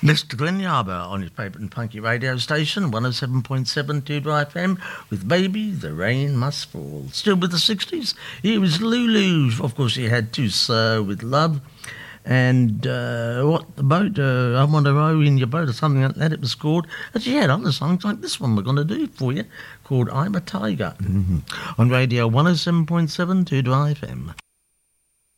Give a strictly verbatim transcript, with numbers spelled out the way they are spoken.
Mister Glenn Yarber on his favourite and punky radio station, one oh seven point seven Two F M, with Baby, the Rain Must Fall. Still with the sixties, here is Lulu. Of course, he had to Sir with Love. And uh, what the boat, uh, I want to row in your boat or something like that, it was called. And she had other songs like this one we're going to do for you, called I'm a Tiger, mm-hmm. on radio one oh seven point seven Two F M.